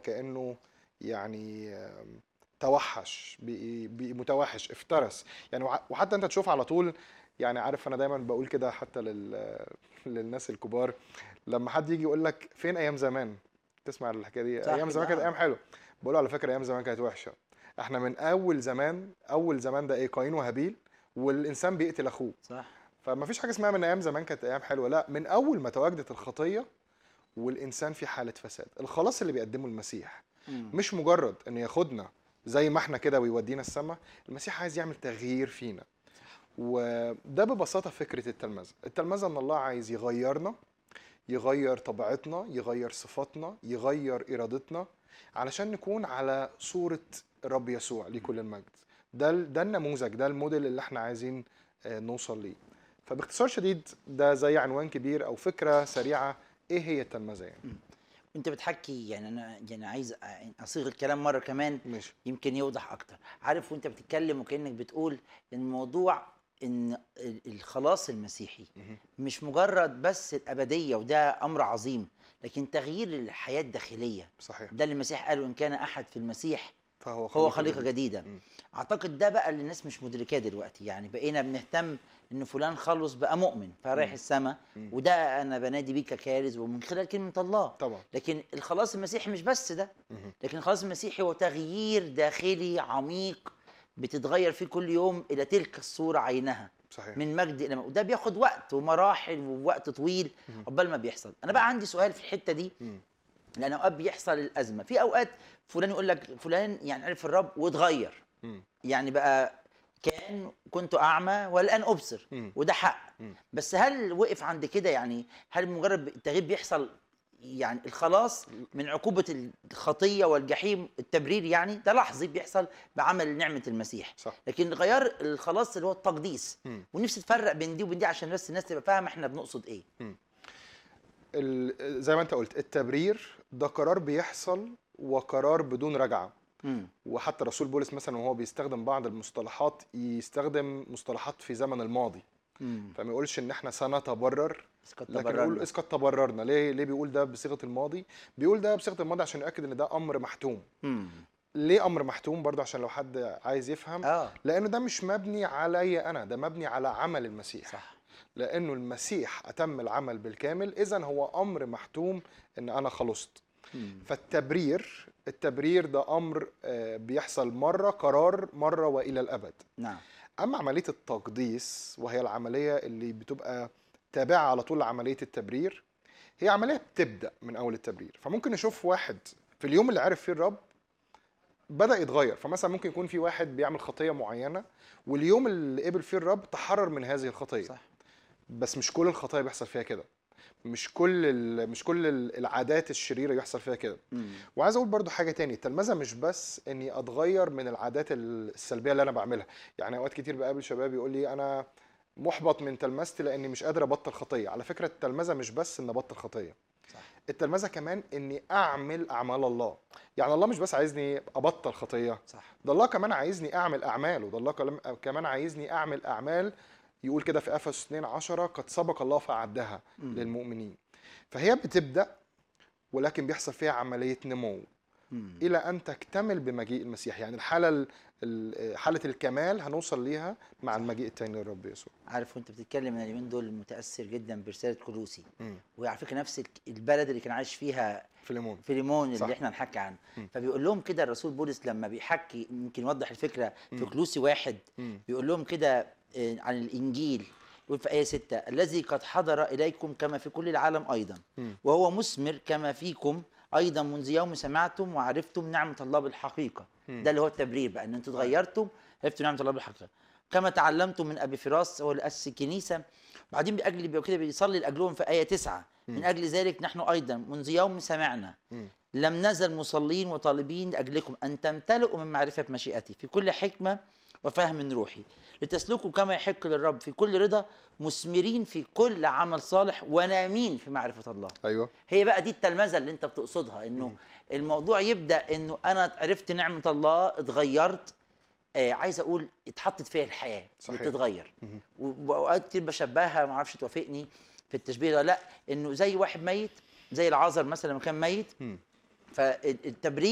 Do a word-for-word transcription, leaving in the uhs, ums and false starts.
وكأنه يعني آم، توحش، بقي بقي متوحش، افترس يعني. وح- وحتى انت تشوف على طول، يعني عارف انا دايما بقول كده حتى لل للناس الكبار، لما حد يجي يقول لك فين ايام زمان، تسمع الحكايه دي، صح ايام كده زمان كانت اه. ايام حلوه. بقول له على فكره ايام زمان كانت وحشه. احنا من اول زمان، اول زمان ده ايه؟ قايين وهابيل، والانسان بيقتل اخوه. صح. فما فيش حاجه اسمها من ايام زمان كانت ايام حلوه، لا، من اول ما تواجدت الخطيه والانسان في حاله فساد. الخلاص اللي بيقدمه المسيح مم. مش مجرد انه ياخدنا زي ما احنا كده ويودينا السماء. المسيح عايز يعمل تغيير فينا، وده ببساطه فكره التلمذه. التلمذه ان الله عايز يغيرنا، يغير طبيعتنا، يغير صفاتنا، يغير ارادتنا، علشان نكون على صوره الرب يسوع ليه كل المجد. ده ال- ده النموذج، ده الموديل اللي احنا عايزين آه، نوصل ليه. فباختصار شديد ده زي عنوان كبير او فكره سريعه، ايه هي التلمذه يعني. مم. انت بتحكي يعني انا يعني عايز اصيغ الكلام مره كمان ماشي. يمكن يوضح اكتر. عارف وانت بتتكلم وكانك بتقول ان الموضوع ان ال- الخلاص المسيحي مهم. مش مجرد بس الابديه وده امر عظيم، لكن تغيير الحياه الداخليه. صحيح. ده اللي المسيح قاله ان كان احد في المسيح فهو هو خليقه خليقة جديده. جديدة. مم. اعتقد ده بقى اللي الناس مش مدركاه دلوقتي، يعني بقينا بنهتم ان فلان خلص بقى مؤمن فرايح مم. السماء، مم. وده انا بنادي بيه ككارز ومن خلال كلمة الله. طبعا. لكن الخلاص المسيحي مش بس ده، مهم. لكن الخلاص المسيحي هو تغيير داخلي عميق بتتغير فيه كل يوم الى تلك الصورة عينها، صحيح. من مجد الى مجد. وده بياخد وقت ومراحل ووقت طويل مهم. عقبال ما بيحصل. انا مم. بقى عندي سؤال في الحتة دي، مم. لان اوقات بيحصل الازمه في اوقات. فلان يقول لك فلان يعني عرف الرب واتغير، مم. يعني بقى كان كنت اعمى والان ابصر، مم. وده حق. مم. بس هل وقف عند كده؟ يعني هل مجرد التغيير بيحصل يعني الخلاص من عقوبه الخطيه والجحيم التبرير يعني ده لحظي بيحصل بعمل نعمه المسيح، صح. لكن غير الخلاص اللي هو التقديس. مم. ونفسي تفرق بين دي وبين دي عشان بس الناس تبقى فاهمه احنا بنقصد ايه. مم. ال- زي ما انت قلت، التبرير ده قرار بيحصل وقرار بدون رجعه. امم. وحتى رسول بولس مثلا وهو بيستخدم بعض المصطلحات، يستخدم مصطلحات في زمن الماضي، امم. فما يقولش ان احنا سنتبرر، بس قد لكن يقول تبررنا. اذ قد تبررنا. ليه ليه بيقول ده بصيغه الماضي؟ بيقول ده بصيغه الماضي عشان يؤكد ان ده امر محتوم. امم. ليه امر محتوم برضه؟ عشان لو حد عايز يفهم، اه. لانه ده مش مبني عليا انا، ده مبني على عمل المسيح. صح. لانه المسيح اتم العمل بالكامل، اذا هو امر محتوم ان انا خلصت. مم. فالتبرير، التبرير ده امر آه، بيحصل مره، قرار مره والى الابد. نعم. اما عمليه التقديس، وهي العمليه اللي بتبقى تابعه على طول لعمليه التبرير، هي عمليه بتبدا من اول التبرير. فممكن نشوف واحد في اليوم اللي عرف فيه الرب بدأ يتغير. فمثلا ممكن يكون في واحد بيعمل خطية معينة، واليوم اللي قبل فيه الرب تحرر من هذه الخطية. صح. بس مش كل الخطايا بيحصل فيها كده، مش كل ال- مش كل ال- العادات الشريرة يحصل فيها كده. مم. وعايز اقول برضو حاجة تاني، التلمذة مش بس اني اتغير من العادات السلبية اللي انا بعملها. يعني اوقات كتير بقابل شباب يقول لي انا محبط من تلمذتي لاني مش قادر ابطل خطية. على فكرة التلمذة مش بس ان ابطل خطية، صح. التلمذة كمان اني اعمل اعمال الله. يعني الله مش بس عايزني ابطل خطية، صح. ده الله كمان عايزني اعمل اعمال. وده الله كلام- كمان عايزني اعمل اعمال. يقول كده في افسس اتنين عشرة قد سبق الله فاعدها مم. للمؤمنين. فهي بتبدا، ولكن بيحصل فيها عمليه نمو مم. الى ان تكتمل بمجيء المسيح. يعني الحاله ال- ال- حاله الكمال هنوصل ليها مع صح. المجيء الثاني للرب يسوع. عارف وانت بتتكلم انا اليومين دول متاثر جدا برساله كولوسي، مم. وعلى فكره نفس الك- البلد اللي كان عايش فيها فيليمون. فيليمون اللي صح. احنا هنحكي عنه. مم. فبيقول لهم كده الرسول بولس لما بيحكي، يمكن يوضح الفكره في مم. كولوسي واحد، مم. بيقول لهم كده آه، عن الانجيل. يقول في ايه ستة: الذي قد حضر اليكم كما في كل العالم ايضا، مم. وهو مثمر كما فيكم ايضا منذ يوم سمعتم وعرفتم نعمه الله بالحقيقه. مم. ده اللي هو التبرير بقى، ان انتوا صحيح. اتغيرتم، عرفتوا نعمه الله بالحقيقه. كما تعلمتم من ابي فراس هو اللي اسس الكنيسه. بعدين باجل بيبقى كده بيصلي لاجلهم في ايه تسعة: من مم. اجل ذلك نحن ايضا منذ يوم سمعنا مم. لم نزل مصلين وطالبين لاجلكم ان تمتلئوا من معرفه مشيئتي في كل حكمه وفهم روحي، لتسلكوا كما يحق للرب في كل رضا، مثمرين في كل عمل صالح ونامين في معرفه الله. ايوه. هي بقى دي التلمذه اللي انت بتقصدها، انه مم. الموضوع يبدا انه انا عرفت نعمه الله، اتغيرت. آه عايز اقول اتحطت فيها الحياه اللي صحيح. بتتغير. مم. واوقات كتير بشبهها، ما اعرفش توافقني في التشبيه ده لا، انه زي واحد ميت، زي العازر مثلا لما كان ميت، مم. فالتبرير